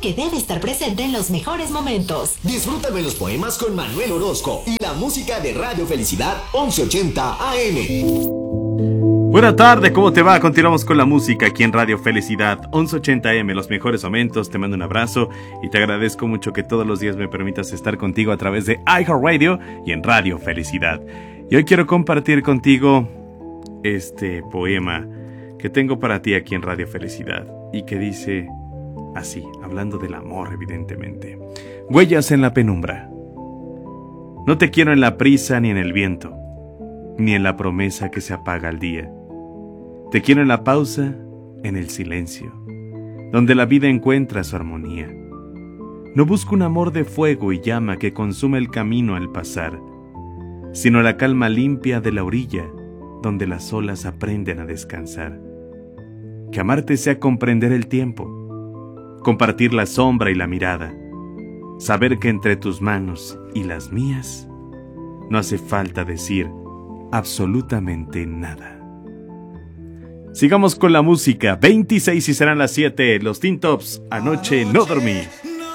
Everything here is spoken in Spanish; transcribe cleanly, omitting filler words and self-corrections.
que debe estar presente en los mejores momentos. Disfrútame los poemas con Manuel Orozco y la música de Radio Felicidad 1180 AM. Buena tarde, ¿cómo te va? Continuamos con la música aquí en Radio Felicidad 1180M, los mejores momentos. Te mando un abrazo y te agradezco mucho que todos los días me permitas estar contigo a través de iHeartRadio y en Radio Felicidad. Y hoy quiero compartir contigo este poema que tengo para ti aquí en Radio Felicidad y que dice así, hablando del amor evidentemente. Huellas en la penumbra. No te quiero en la prisa ni en el viento, ni en la promesa que se apaga al día. Te quiero en la pausa, en el silencio, donde la vida encuentra su armonía. No busco un amor de fuego y llama que consume el camino al pasar, sino la calma limpia de la orilla, donde las olas aprenden a descansar. Que amarte sea comprender el tiempo, compartir la sombra y la mirada, saber que entre tus manos y las mías no hace falta decir absolutamente nada. Sigamos con la música. 26 y serán las 7. Los Teen Tops, Anoche no dormí.